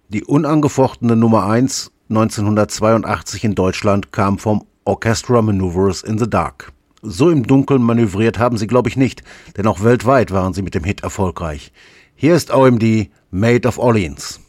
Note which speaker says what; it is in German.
Speaker 1: Die unangefochtene Nummer 1 1982 in Deutschland kam vom Orchestra Manoeuvres in the Dark. So im Dunkeln manövriert haben sie, glaube ich, nicht, denn auch weltweit waren sie mit dem Hit erfolgreich. Hier ist OMD Maid of Orleans.